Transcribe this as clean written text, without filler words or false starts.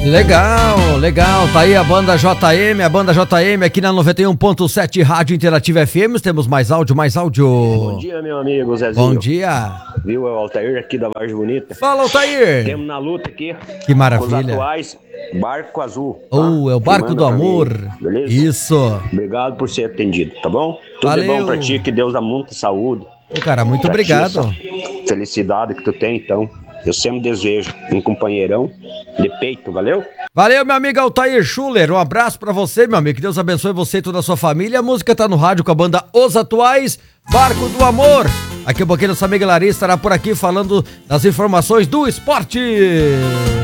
Legal, legal. Tá aí a banda JM aqui na 91.7 Rádio Interativa FM. Temos mais áudio. Bom dia, meu amigo Zezinho. Bom dia. Viu, é o Altair aqui da Vargem Bonita. Fala, Altair. Temos na luta aqui. Que maravilha. Com os atuais, Barco Azul. Tá? É o Barco do Amor. Mim, beleza? Isso. Obrigado por ser atendido, tá bom? Tudo Valeu. de bom pra ti, que Deus dá muita saúde. Cara, muito pra obrigado. Ti, felicidade que tu tem, então. Eu sempre desejo um companheirão de peito, valeu? Valeu, meu amigo Altair Schuller. Um abraço pra você, meu amigo. Que Deus abençoe você e toda a sua família. A música tá no rádio com a banda Os Atuais, Barco do Amor. Aqui um pouquinho, nossa amiga Larissa estará por aqui falando das informações do esporte.